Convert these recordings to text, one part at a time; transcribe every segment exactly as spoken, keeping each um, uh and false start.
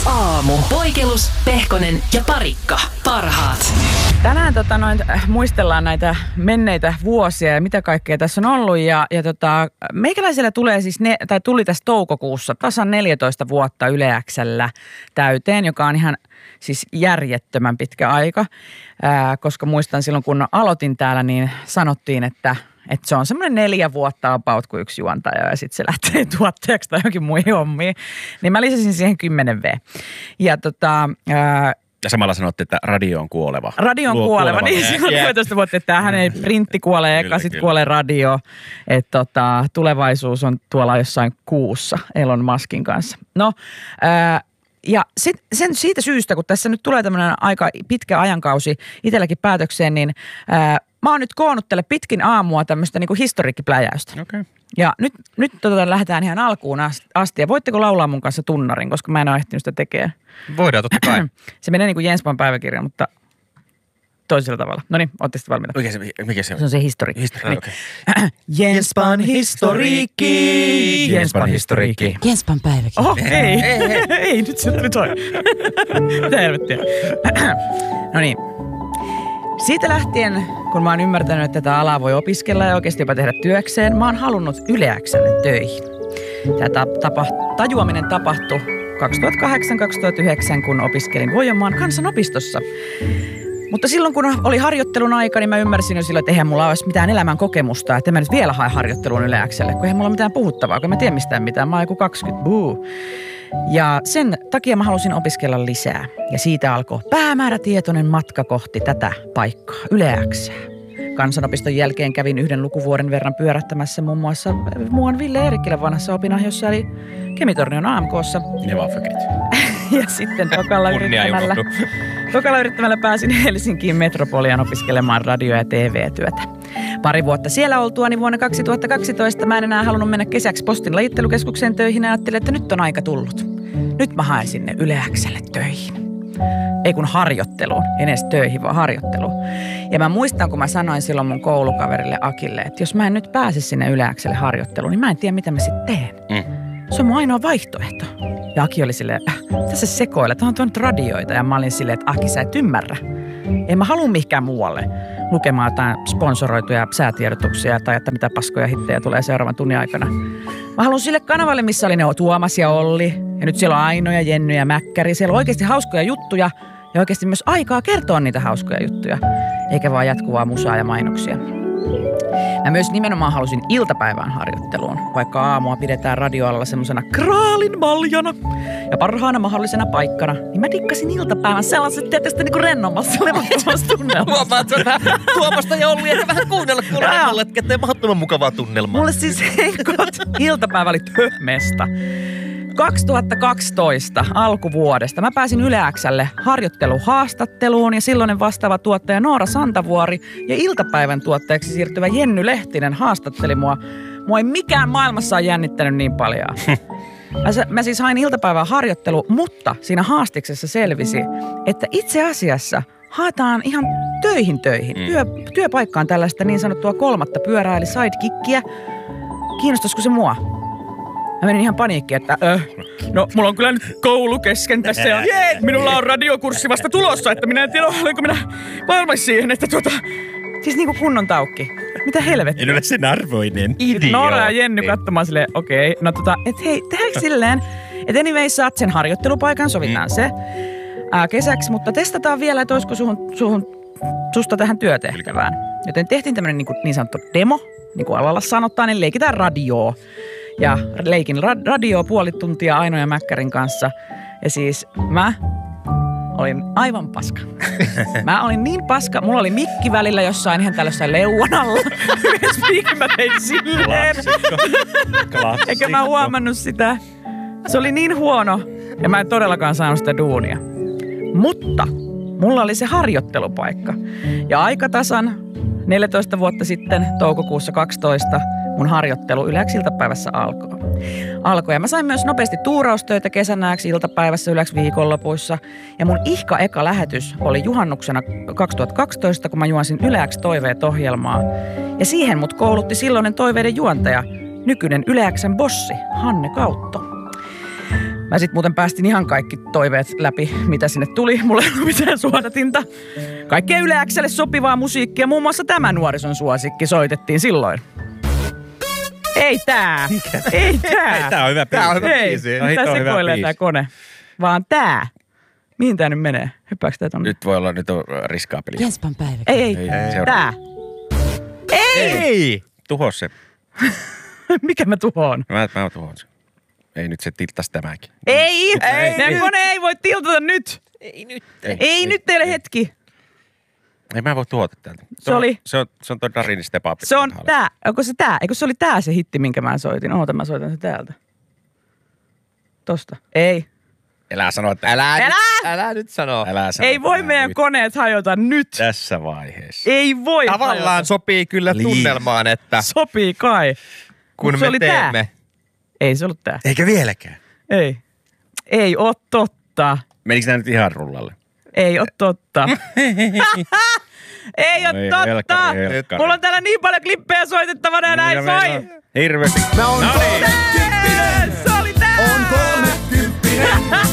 aamu. Poikelus, Pehkonen ja Parikka. Parhaat. Tänään tota, noin, muistellaan näitä menneitä vuosia ja mitä kaikkea tässä on ollut. Ja, ja tota, meikäläisellä tulee siis, ne, tai tuli tässä toukokuussa tasan neljätoista vuotta Yle X:llä täyteen, joka on ihan siis järjettömän pitkä aika. Ää, koska muistan silloin, kun aloitin täällä, niin sanottiin, että Että se on semmoinen neljä vuotta about kuin yksi juontaja ja sitten se lähtee tuottajaksi tai johonkin muihin hommiin. Niin mä lisäsin siihen kymmenen vuotta. Ja tota... Ää, ja samalla sanotte, että radio on kuoleva. Radio on Luo, kuoleva, kuoleva. niin silloin neljätoista vuotta, että tämähän ei printti kuolee eka, sitten kuolee radio. Että tota, tulevaisuus on tuolla jossain kuussa Elon Muskin kanssa. No, ää, ja sit, sen siitä syystä, kun tässä nyt tulee tämmöinen aika pitkä ajankausi itselläkin päätökseen, niin ää, mä oon nyt koonnut tälle pitkin aamua tämmöistä niinku historiikkipläjäystä. Okay. Ja nyt, nyt tota, lähdetään ihan alkuun asti. Ja voitteko laulaa mun kanssa tunnarin, koska mä en ole ehtinyt sitä tekemään. Voidaan, totta kai. Se menee niin kuin Jenspan päiväkirja, mutta toisella tavalla. No niin, ootte sitten valmiita? Mikä se, mikä se on? Se on se historiikki. Historiikki, okei. Okay. Jenspan historiikki. Jenspan historiikki. Jenspan päiväkin. Oho, ei. Ei, ei, ei nyt se tuli toi. Mitä helvettiä. No niin. Siitä lähtien, kun mä oon ymmärtänyt, että tätä alaa voi opiskella ja oikeasti jopa tehdä työkseen, mä oon halunnut Yle X:lle töihin. Tämä tapa, tajuaminen tapahtui kaksituhattakahdeksan kaksituhattayhdeksän, kun opiskelin Vuojanmaan kansanopistossa. Mutta silloin, kun oli harjoittelun aika, niin mä ymmärsin jo silloin, että eihän mulla olisi mitään elämän kokemusta, että mä nyt vielä hae harjoitteluun Yle X:lle, kun eihän mulla ole mitään puhuttavaa, kun mä tiedän mistään mitään. Mä oon joku kaksikymmentä, buu. Ja sen takia mä halusin opiskella lisää. Ja siitä alkoi päämäärätietoinen matka kohti tätä paikkaa, Yle X:ää. Kansanopiston jälkeen kävin yhden lukuvuoden verran pyörähtämässä muun muassa muuan Ville Eerikkilän vanhassa opinahjossa, eli Kemitornion A M K:ssa. Never forget. Ja sitten tokalla yrittämällä, tokalla yrittämällä pääsin Helsinkiin Metropolian opiskelemaan radio- ja T V-työtä. Pari vuotta siellä oltua, niin vuonna kaksituhattakaksitoista mä en enää halunnut mennä kesäksi postin lajittelukeskukseen töihin ja ajattelin, että nyt on aika tullut. Nyt mä haen sinne Yle X:lle töihin. Ei kun harjoitteluun, en edes töihin, vaan harjoitteluun. Ja mä muistan, kun mä sanoin silloin mun koulukaverille Akille, että jos mä en nyt pääse sinne Yle X:lle harjoitteluun, niin mä en tiedä, mitä mä sitten teen. Mm. Se on mun ainoa vaihtoehto. Ja Aki oli silleen, äh, tässä sekoilla, tämä on tuon radioita. Ja mä olin silleen, että Aki, sä et ymmärrä. En mä halua mihinkään muualle lukemaan jotain sponsoroituja säätiedotuksia tai että mitä paskoja hittejä tulee seuraavan tunnin aikana. Mä haluan sille kanavalle, missä oli ne Tuomas ja Olli. Ja nyt siellä on Aino ja Jenny ja Mäkkäri. Siellä on oikeasti hauskoja juttuja ja oikeasti myös aikaa kertoa niitä hauskoja juttuja. Eikä vaan jatkuvaa musaa ja mainoksia. Mä myös nimenomaan halusin iltapäivän harjoitteluun, vaikka aamua pidetään radioalalla semmosena kraalin maljana ja parhaana mahdollisena paikkana, niin mä dikkasin iltapäivän sellaiset tietysti niinku rennommassa levattomassa tunnelmassa. Huomaat, että Tuomasta ja Olli eikä vähän kuunnella, kun rennolle, että ketään mahdottoman mukavaa tunnelmaa. Mulle siis heikot iltapäivä oli töhmeestä. kaksituhattakaksitoista alkuvuodesta mä pääsin Yle X:lle harjoitteluhaastatteluun ja silloinen vastaava tuottaja Noora Santavuori ja iltapäivän tuottajaksi siirtyvä Jenny Lehtinen haastatteli mua. Mua ei mikään maailmassa ole jännittänyt niin paljon. Mä, mä siis hain iltapäivän harjoittelu, mutta siinä haastiksessa selvisi, että itse asiassa haetaan ihan töihin töihin. Työ, työpaikkaan tällaista niin sanottua kolmatta pyörää eli sidekickia. Kiinnostaisiko se mua? Mä menin ihan paniikkiin, että öh, no mulla on kyllä nyt koulu kesken tässä ja minulla on radiokurssi vasta tulossa, että minä en tiedä, olenko minä valmis siihen, että tuota, siis niinku kunnon taukki. Mitä helvettiä? En ole sen arvoinen. Idiootti. Noora ja Jenny katsomaan silleen, okei, okay, no tota, et hei, tehdäänkö silleen, että anyway saat sen harjoittelupaikan, sovitaan mm. se ää, kesäksi, mutta testataan vielä, että olisiko suhun, suhun, susta tähän työtehtävään. Joten tehtiin tämmönen niin, niin sanottu demo, niin kuin alalla sanotaan, niin leikitään radioa. Ja leikin radio puoli tuntia Aino ja Mäkkärin kanssa. Ja siis mä olin aivan paska. Mä olin niin paska. Mulla oli mikki välillä jossain ihan tällaisessa leuan alla. Yhdessä piikin mä tein silleen. Klassikko. Klassikko. Eikä mä huomannut sitä. Se oli niin huono. Ja mä en todellakaan saanut sitä duunia. Mutta mulla oli se harjoittelupaikka. Ja aikatasan neljätoista vuotta sitten, toukokuussa kaksitoista, mun harjoittelu Yle X iltapäivässä alkoi. Alkoi ja mä sain myös nopeasti tuuraustöitä kesänäksi iltapäivässä Yle X viikonlopuissa. Ja mun ihka eka lähetys oli juhannuksena kaksituhattakaksitoista, kun mä juonsin Yle X Toiveet-ohjelmaa. Ja siihen mut koulutti silloinen toiveiden juontaja, nykyinen Yle X:n bossi Hanne Kautto. Mä sit muuten päästin ihan kaikki toiveet läpi, mitä sinne tuli. Mulla ei ollut mitään suodatinta. Kaikkea Yle X:lle sopivaa musiikkia, muun muassa tämä nuorison suosikki soitettiin silloin. Ei tää. Ei tää. Tää on hyvä biisi. Tää on hyvä Ei, biisi. tää sekoilee tää kone. Vaan tää. Mihin tää nyt menee? Hyppääks tää tonne? Nyt voi olla, nyt on riskaa peli. Jenspan päivä. Ei, ei. Ei, Tää. Ei! Ei! Tuho se. Mikä mä tuhoon? Mä, mä tuhoon se. Ei nyt se tiltas tämäkin. Ei! Ei, Meidän ei. kone ei voi tiltata nyt. Ei nyt. Ei, ei nyt teille hetki. Ei mä voi tuhota täältä. Se oli- Se on, se on toi Darin Step Up. Se on tää. Onko se tää? Eikö se oli tää se hitti, minkä mä soitin? Oota, mä soitan se täältä. Tosta. Ei. Älä sano, että Älä, Älä! Nyt, älä nyt sano. älä sano. Ei voi tää meidän nyt koneet hajota nyt. tässä vaiheessa. Ei voi Tavallaan hajota. sopii kyllä Liian. tunnelmaan, että Sopii kai. kun Mut me se oli teemme. Tää. Ei se ollut tää. Eikä vieläkään. Ei. Ei oo totta. Menikö nää nyt ihan rullalle? Ei oo totta. Ei oo Ei, totta. helkkari, helkkari. Mulla on täällä niin paljon klippejä soitettavana ja näin Ja meillä soi. on Hirveästi. Mä oon No niin. Se oli tää. On kolmekymppinen.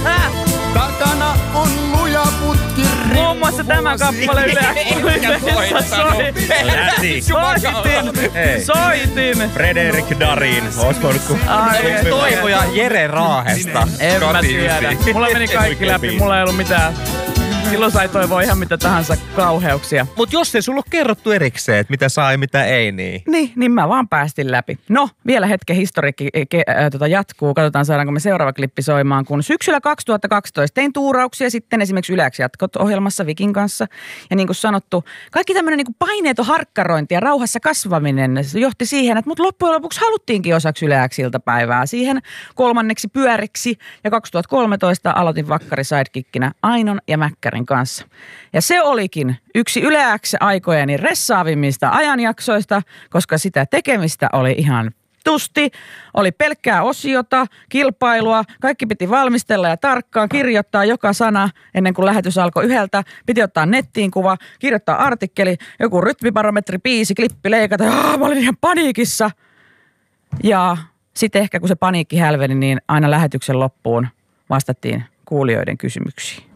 Takana on luja putki. Muun muassa tämä kappale yleensä soi. Läti. Soitin. Ei. Soitin. Frederik Darin. Ois voinut ku... Ai, Toivo ja Jere Raahesta. en mä Kati tiedä. ysi. Mulla meni kaikki läpi. Mulla ei ollut mitään. Silloin sai toivoa ihan mitä tahansa kauheuksia. Mut jos ei sulla ole kerrottu erikseen, että mitä sai, mitä ei, niin... Niin, niin mä vaan päästin läpi. No, vielä hetken historiikki ke, äh, tota jatkuu. Katsotaan, saadaanko me seuraava klippi soimaan. Kun syksyllä kaksituhattakaksitoista tein tuurauksia sitten esimerkiksi Yle X jatkot ohjelmassa Vikin kanssa. Ja niin kuin sanottu, kaikki tämmöinen niin kuin paineeton harkkarointi ja rauhassa kasvaminen se johti siihen, että mut loppujen lopuksi haluttiinkin osaksi Yle X-iltapäivää. Siihen kolmanneksi pyöriksi. Ja kaksituhattakolmetoista aloitin vakkari sidekickinä Ainon ja Mäkkärin kanssa. Ja se olikin yksi Yle X-aikojeni ressaavimmista ajanjaksoista, koska sitä tekemistä oli ihan tusti. Oli pelkkää osiota, kilpailua, kaikki piti valmistella ja tarkkaan kirjoittaa joka sana ennen kuin lähetys alkoi yhdeltä. Piti ottaa nettiin kuva, kirjoittaa artikkeli, joku rytmibarometri, biisi, klippi, leikata. Ja, mä olin ihan paniikissa. Ja sitten ehkä kun se paniikki hälveni, niin aina lähetyksen loppuun vastattiin kuulijoiden kysymyksiin.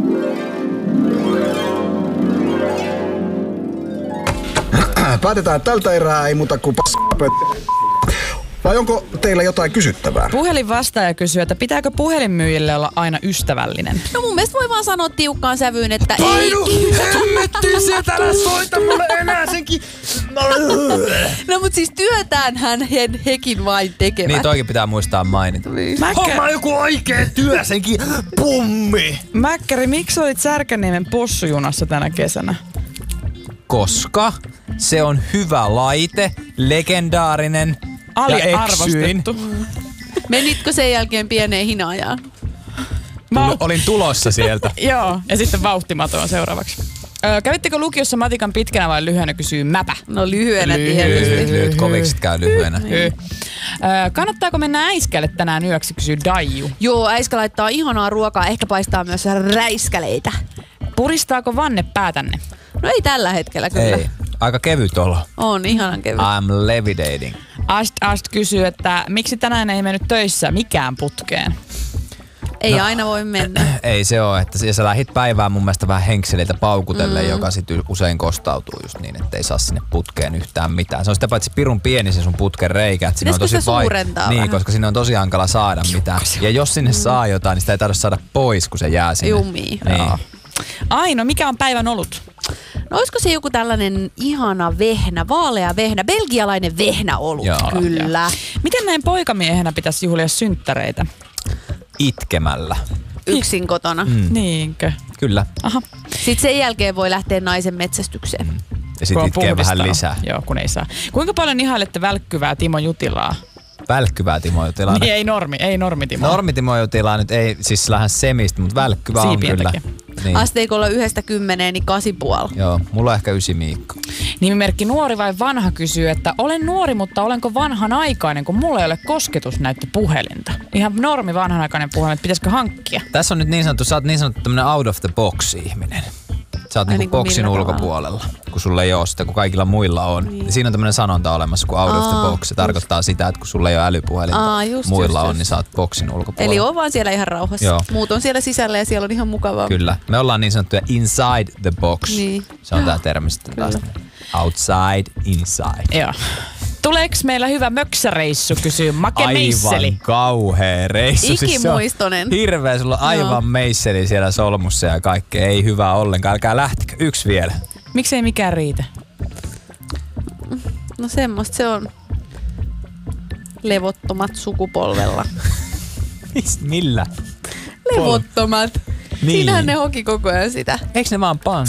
Päätetään tältä erää, ei muuta kuin p***pöt. Vai onko teillä jotain kysyttävää? Puhelin vastaaja kysyy, että pitääkö puhelinmyyjille olla aina ystävällinen? No mun mielestä voi vaan sanoa tiukkaan sävyyn, että ei. Painu hemmettiin sieltä, älä soita mulle enää senkin. No mut siis työtään hän he, hekin vain tekevät. Niin toikin pitää muistaa mainita. Homma on joku oikee työ, senkin pummi. Mäkkäri, miksi olit Särkänniemen possujunassa tänä kesänä? Koska se on hyvä laite, legendaarinen ja eksyin. Aliarvostettu. Menitkö sen jälkeen pieneen hinaajaan? Tuli, olin tulossa sieltä. Joo, ja sitten vauhtimatoon seuraavaksi. Öö, kävittekö lukiossa matikan pitkänä vai lyhyenä, kysyy Mäpä. No lyhyenä Lyhyt, tietysti. lyhyt, kovikset käy lyhyenä. Öö, kannattaako mennä Äiskälle tänään yöksi, kysyy Daiju. Joo, äiskä laittaa ihanaa ruokaa, ehkä paistaa myös räiskäleitä. Puristaako Vanne päätänne? No ei tällä hetkellä kyllä. Ei, aika kevyt olo. On ihanan kevyt. I'm levitating. Ast Ast kysyy, että miksi tänään ei mennyt töissä mikään putkeen? Ei aina voi mennä. Ei se ole, että sä lähit päivään mun mielestä vähän henkseleitä paukutelle, mm. joka sit usein kostautuu just niin, että ei saa sinne putkeen yhtään mitään. Se on sitä paitsi pirun pieni se sun putken reikä. Että Pitäisikö sitä suurentaa Niin, vähän? koska sinne on tosi hankala saada mitään. Ja jos sinne mm. saa jotain, niin sitä ei tarvitse saada pois, kun se jää sinne. Jumii. Niin. Aino, mikä on päivän ollut? No olisiko se joku tällainen ihana vehnä, vaalea vehnä, belgialainen vehnäolut? Joo. Kyllä. Miten näin poikamiehenä pitäisi juhlia synttäreitä? Itkemällä. Yksin kotona. Mm. Niinkö? Kyllä. Aha. Sitten sen jälkeen voi lähteä naisen metsästykseen. Ja Kun sit on itkee vähän puhdistanut. lisää. Joo, kun ei saa. Kuinka paljon ihailette välkkyvää Timo Jutilaa? Välkkyvää Timo Jutilaa. Niin, ei normi, ei normi Timo. Normi Timo Jutilaa nyt ei siis lähde semistä, mutta välkkyvää on Siipien kyllä. takia. Niin. Asteikolla yhdestä kymmeneen, niin kasi puoli. Joo, mulla on ehkä ysi Miikka. Nimimerkki nuori vai vanha kysyy, että olen nuori, mutta olenko vanhanaikainen, kun mulla ei ole kosketusnäyttöpuhelinta. Ihan normi vanhanaikainen puhelin, että pitäisikö hankkia? Tässä on nyt niin sanottu, sä oot niin sanottu tämmönen out of the box ihminen. Sä oot Ai niinku niin kuin boksin millä ulkopuolella. kun sulla ei ole sitä, kun kaikilla muilla on. Niin. Siinä on tämmöinen sanonta olemassa kuin out Aa, of the box. Se tarkoittaa sitä, että kun sulla ei ole älypuhelinta, Aa, just, muilla just, on, just. niin sä oot boksin ulkopuolella. Eli on vaan siellä ihan rauhassa. Joo. Muut on siellä sisällä ja siellä on ihan mukavaa. Kyllä. Me ollaan niin sanottuja inside the box. Niin. Se on tää termi sitten taas. Outside, inside. Joo. Tuleeko meillä hyvä möksäreissu, kysyy Make Meisseli. Aivan kauhea reissu. Ikimuistoinen. Siis hirveä, sulla on aivan no. meisseli siellä solmussa ja kaikkea. Ei hyvää ollenkaan. Älkää lähtikö. Yksi vielä. Miksei mikään riitä? No semmoista se on. Levottomat sukupolvella. Millä? Levottomat. Niin. Siinähän ne hoki koko ajan sitä. Eiks ne vaan pan?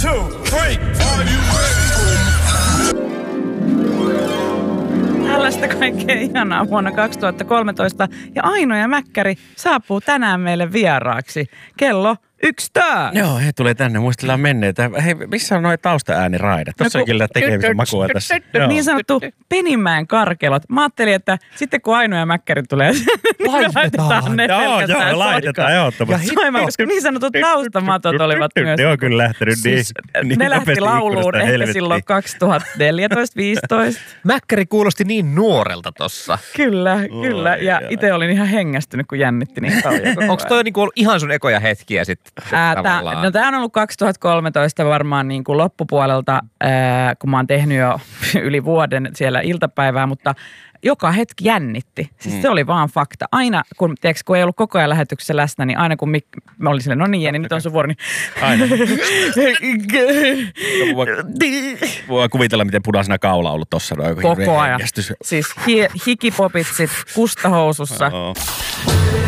Tällaista kaikkea ihanaa vuonna kaksituhattakolmetoista ja Aino ja Mäkkäri saapuu tänään meille vieraaksi. Kello yksi tää. Joo, he tulee tänne, muistellaan menneitä. Hei, missä on noi taustaääniraidat? Tuossa no, on kyllä tekemisen makua tässä. Niin sanottu Peninmäen karkelot. Mä ajattelin, että sitten kun Aino ja Mäkkäri tulee, laitetaan ne joo, joo, laitetaan ehdottomasti. Koska niin sanotut taustamatot olivat myös. Ne on kyllä lähtenyt siis, niin. Ne lähti lauluun ehkä silloin kaksituhattaneljätoista viisitoista. Mäkkäri kuulosti niin nuorelta tossa. Kyllä, kyllä. Ja itse olin ihan hengästynyt, kun jännitti niin paljon. Onko toi niinku ollut ihan sun ekoja hetkiä sitten? Ää, tää, no tää on ollut kaksituhattakolmetoista varmaan niin kuin loppupuolelta, ää, kun mä oon tehnyt jo yli vuoden siellä iltapäivää, mutta joka hetki jännitti. Siis mm. se oli vaan fakta. Aina, kun, tiiäks, kun ei ollut koko ajan lähetyksessä läsnä, niin aina kun Mik, mä olin silleen, no niin Jenni, nyt on sun vuoro, niin aina. Voi kuvitella, miten punaisena kaula on ollut tossa. Koko ajan. Siis hi, hikipopitsit kustahousussa.